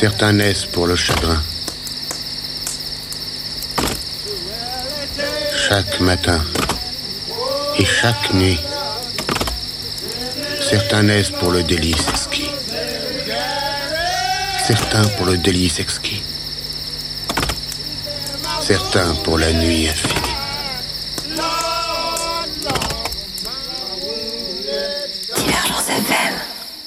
Certains naissent pour le chagrin. Chaque matin et chaque nuit. Certains naissent pour le délice exquis. Certains pour le délice exquis. Certains pour la nuit infinie.